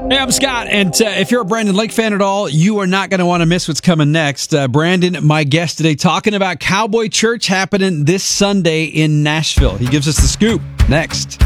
Hey, I'm Scott, and if you're a Brandon Lake fan at all, you are not going to want to miss what's coming next. Brandon, my guest today, talking about Cowboy Church happening this Sunday in Nashville. He gives us the scoop next.